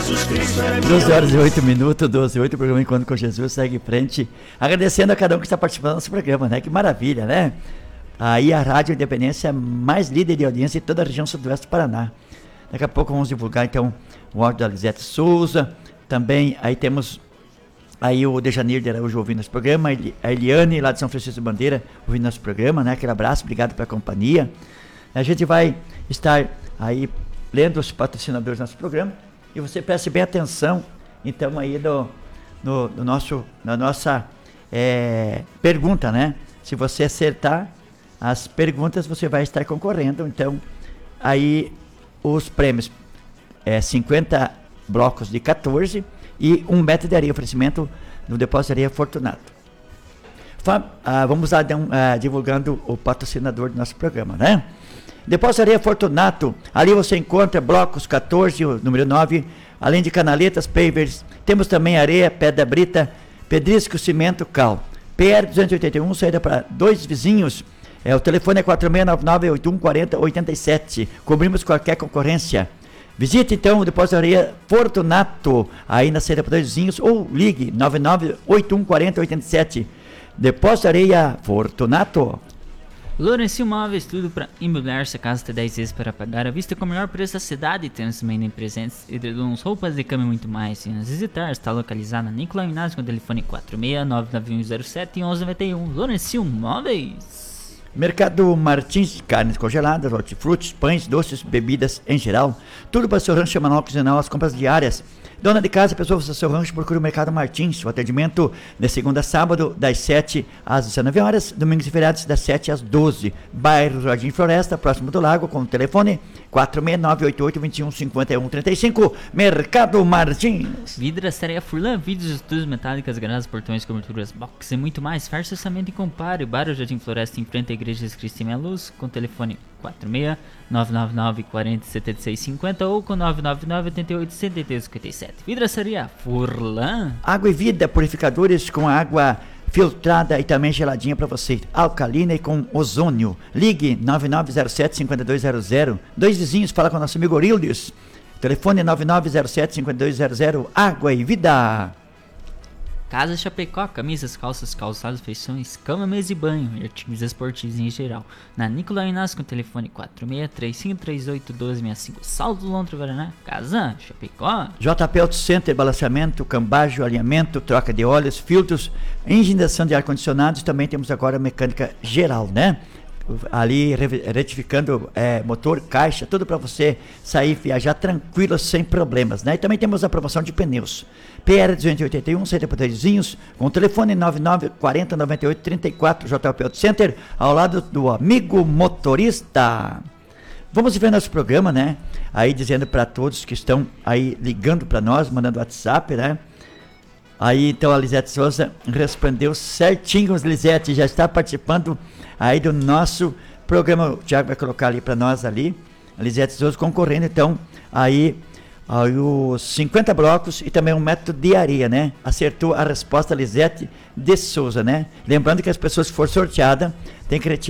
12 horas e 8 minutos, 12 e 8, o programa Encontro com Jesus segue em frente. Agradecendo a cada um que está participando do nosso programa, né? Que maravilha, né? Aí a Rádio Independência mais líder de audiência em toda a região sudoeste do Paraná. Daqui a pouco vamos divulgar então o áudio da Lisete Souza. Também aí temos aí o Dejanir de Araújo ouvindo nosso programa, a Eliane lá de São Francisco de Bandeira ouvindo nosso programa, né? Aquele abraço, obrigado pela companhia. A gente vai estar aí lendo os patrocinadores do nosso programa e você preste bem atenção então aí na nossa pergunta, né? Se você acertar as perguntas, você vai estar concorrendo. Então, aí os prêmios 50 blocos de 14 e 1 metro de areia, oferecimento no Depósito de Areia Fortunato. Vamos lá divulgando o patrocinador do nosso programa, né? Depósito de Areia Fortunato, ali você encontra blocos 14, o número 9, além de canaletas, pavers, temos também areia, pedra brita, pedrisco, cimento, cal. PR 281, saída para 2 vizinhos, o telefone é 4699-8140-87, cobrimos qualquer concorrência. Visite então o Depósito de Areia Fortunato, aí na saída para 2 vizinhos, ou ligue 99-8140-87, Depósito de Areia Fortunato. Lourenço Imóveis, tudo para imobiliar sua casa até 10 vezes para pagar à vista com o melhor preço da cidade. Temos também em presentes, edredons, roupas de cama e muito mais. Se nos visitar, está localizado na Nicolau Inácio com o telefone 4699107-1191. Lourenço Imóveis. Mercado Martins, carnes congeladas, hortifrutis, pães, doces, bebidas em geral. Tudo para seu rancho semanal, quinzenal, as compras diárias. Dona de casa, pessoa do seu rancho, procure o Mercado Martins. O atendimento de segunda a sábado, das 7 às 19 horas, domingos e feriados, das 7 às 12. Bairro Jardim Floresta, próximo do lago, com o telefone 46988215135. Mercado Martins. Vidraçaria Furlan, vidros, estudos metálicas, granadas, portões, coberturas, box e muito mais. Faça orçamento e compare. Bairro Jardim Floresta, em frente à Igreja de Cristo e Minha Luz, com o telefone 46-999-40-7650 ou com 999-88-7357. Vidraçaria Furlan. Água e Vida, purificadores com água filtrada e também geladinha para você, alcalina e com ozônio. Ligue 9907-5200. 2 vizinhos, fala com o nosso amigo Orildes. Telefone 9907-5200. Água e Vida. Casa Chapecó, camisas, calças, calçados, feições, cama, mesa e banho e artigos esportivos em geral. Na Nicolau Inácio com o telefone 4635381265. Salto Lontra, Paraná. Casa Chapecó. JP Auto Center, balanceamento, cambagem, alinhamento, troca de óleos, filtros, engenharia de ar-condicionados. Também temos agora mecânica geral, né? Ali retificando motor, caixa, tudo para você sair viajar tranquilo, sem problemas, né? E também temos a promoção de pneus. PR 281, saída para 2 vizinhos, com o telefone 99409834, JP Auto Center, ao lado do amigo motorista. Vamos ver nosso programa, né? Aí dizendo para todos que estão aí ligando para nós, mandando WhatsApp, né? Aí então a Lisete Souza respondeu certinho, Lisete, já está participando aí do nosso programa. O Thiago vai colocar ali para nós ali, a Lisete Souza concorrendo então aí os 50 blocos e também 1 metro de areia, né? Acertou a resposta, Lisete de Souza, né? Lembrando que as pessoas que for sorteada tem que retirar